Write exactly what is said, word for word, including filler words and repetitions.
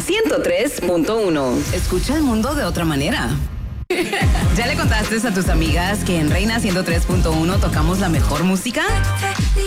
ciento tres punto uno. Escucha el mundo de otra manera. ¿Ya le contaste a tus amigas que en Reina ciento tres punto uno tocamos la mejor música?